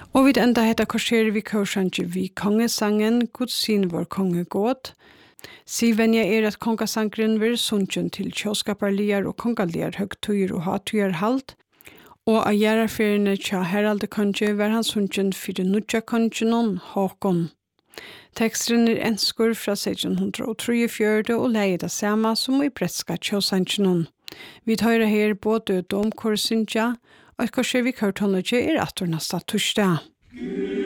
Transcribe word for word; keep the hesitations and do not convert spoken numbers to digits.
Og vi enda hetta korser vi kørsanje vi kongesangen, Gudsin vår konge gått. Sivenja er at kongasangren vil sunnkjøn til kjøskaparlier og kongalier høgtøyer og hatøyer halt, og av gjerraferiene tja heralde konge var han sunnkjøn fyrir nudja kongenon Håkon. Teksten er enskur fra seksten trefjøruti og leiet av sama som i bretska kjøsangenon. Vi tar her både domkorsinja, og korser vi kørt er atter nesta torsdag.